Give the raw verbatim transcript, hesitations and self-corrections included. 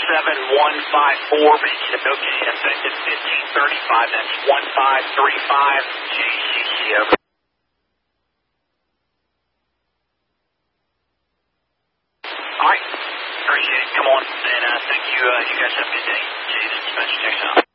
seven one five four, making a okay, effective fifteen thirty-five, that's one five three five, J C C, over. Alright, appreciate it, come on, and uh, thank you, uh, you guys have a good day. Jason, Spencer, checks out.